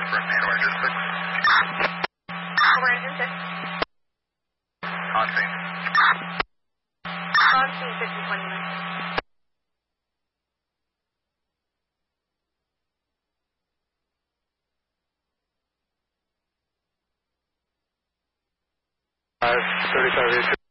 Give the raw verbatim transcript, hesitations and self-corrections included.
confirm the Orange six. Orange six. On scene. On scene fifty twenty-nine. Uh, thirty-five eighty-two.